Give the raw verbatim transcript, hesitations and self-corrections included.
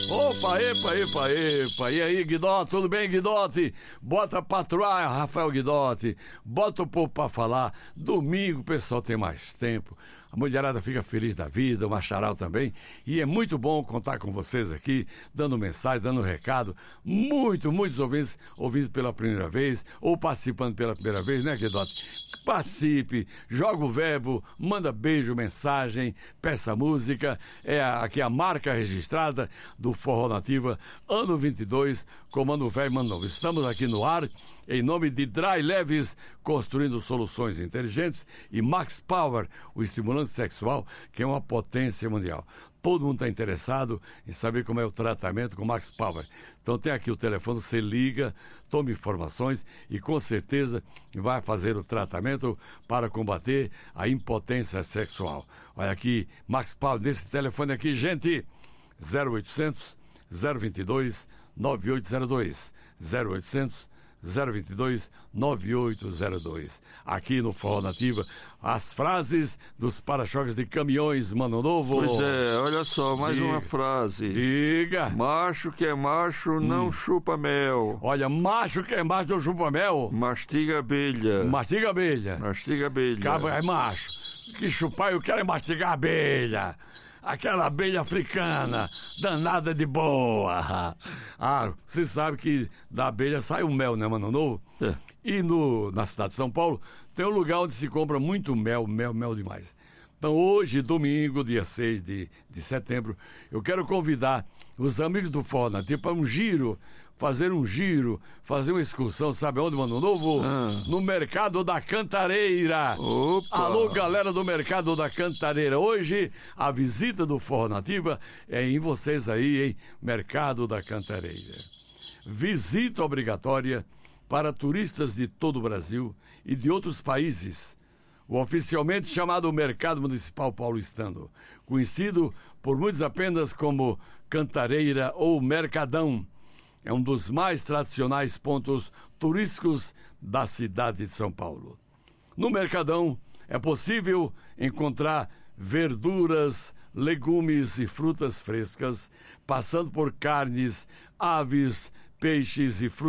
Opa, epa, epa, epa. E aí, Guidotti, tudo bem, Guidotti? Bota pra atuar, Rafael Guidotti. Bota o povo pra falar. Domingo o pessoal tem mais tempo. A mulherada fica feliz da vida, o Macharal também. E é muito bom contar com vocês aqui, dando mensagem, dando recado. Muito, muitos ouvintes ouvindo pela primeira vez, ou participando pela primeira vez, né, Guidotti? Participe, joga o verbo, manda beijo, mensagem, peça música. É aqui a marca registrada do Forró Nativa, ano vinte e dois, comando velho, mano novo. Estamos aqui no ar, em nome de Dry Leves, construindo soluções inteligentes, e Max Power, o estimulante sexual, que é uma potência mundial. Todo mundo está interessado em saber como é o tratamento com Max Power. Então tem aqui o telefone, você liga, tome informações e com certeza vai fazer o tratamento para combater a impotência sexual. Olha aqui, Max Power, nesse telefone aqui, gente, zero oitocentos, zero vinte e dois, nove oito zero dois, zero oitocentos, zero vinte e dois, nove oito zero dois. Aqui no Forró Nativa, as frases dos para-choques de caminhões, Mano Novo. Pois é, olha só, mais Diga. uma frase. Diga. Macho que é macho Hum. não chupa mel. Olha, macho que é macho não chupa mel. Mastiga abelha. Mastiga abelha. Mastiga abelha. Cabra é macho. Que chupar eu quero é mastigar abelha. Aquela abelha africana, danada de boa. Ah, você sabe que da abelha sai o mel, né, Mano Novo? É. E no, na cidade de São Paulo, tem um lugar onde se compra muito mel, mel, mel demais. Então hoje, domingo, dia seis de, de setembro, eu quero convidar os amigos do Forró Nativo para um giro, fazer um giro, fazer uma excursão, sabe onde, Mano Novo? Ah. No Mercado da Cantareira. Opa! Alô, galera do Mercado da Cantareira. Hoje, a visita do Forró Nativa é em vocês aí, hein? Mercado da Cantareira. Visita obrigatória para turistas de todo o Brasil e de outros países. O oficialmente chamado Mercado Municipal Paulistano, conhecido por muitos apenas como Cantareira ou Mercadão, é um dos mais tradicionais pontos turísticos da cidade de São Paulo. No Mercadão é possível encontrar verduras, legumes e frutas frescas, passando por carnes, aves, peixes e frutas